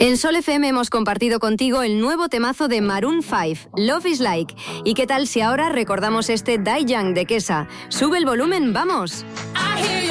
En Sol FM hemos compartido contigo el nuevo temazo de Maroon 5, Love is Like. ¿Y qué tal si ahora recordamos este Die Young de Kesa? Sube el volumen, ¡vamos!